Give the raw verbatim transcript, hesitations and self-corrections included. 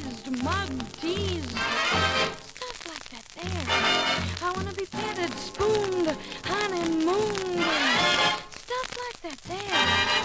squeezed, mugged, teased. Stuff like that there. I want to be petted, spooned,